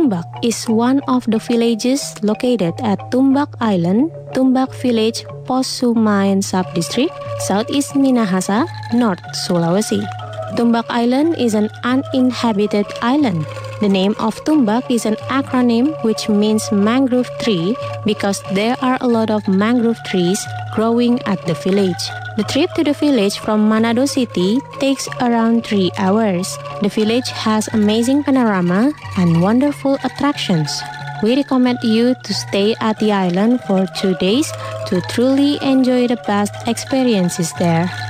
Tumbak is one of the villages located at Tumbak Island, Tumbak Village, Posumayan Subdistrict, Southeast Minahasa, North Sulawesi. Tumbak Island is an uninhabited island. The name of Tumbak is an acronym which means mangrove tree because there are a lot of mangrove trees growing at the village. The trip to the village from Manado City takes around 3 hours. The village has amazing panorama and wonderful attractions. We recommend you to stay at the island for 2 days to truly enjoy the best experiences there.